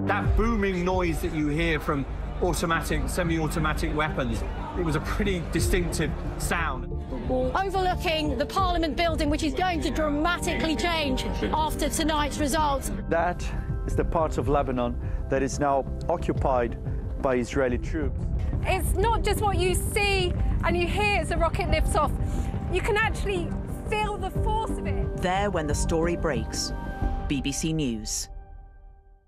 That booming noise that you hear from automatic, semi-automatic weapons, it was a pretty distinctive sound. Overlooking the Parliament building, which is going to dramatically change after tonight's results. That is the part of Lebanon that is now occupied by Israeli troops. It's not just what you see and you hear as the rocket lifts off. You can actually feel the force of it. There when the story breaks. BBC News.